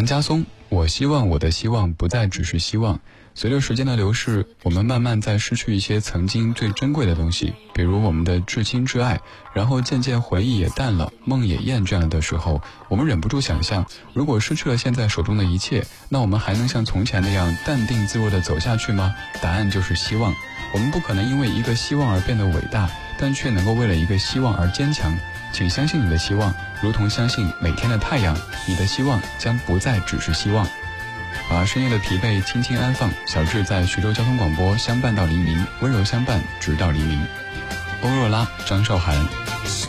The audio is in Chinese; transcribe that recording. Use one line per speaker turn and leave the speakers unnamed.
杨家松，我希望我的希望不再只是希望。随着时间的流逝，我们慢慢在失去一些曾经最珍贵的东西，比如我们的至亲至爱，然后渐渐回忆也淡了，梦也厌倦了的时候，我们忍不住想象，如果失去了现在手中的一切，那我们还能像从前那样淡定自若地走下去吗？答案就是希望。我们不可能因为一个希望而变得伟大，但却能够为了一个希望而坚强。请相信你的希望，如同相信每天的太阳，你的希望将不再只是希望。把深夜的疲惫轻轻安放，小智在徐州交通广播相伴到黎明，温柔相伴直到黎明。欧若拉、张韶涵。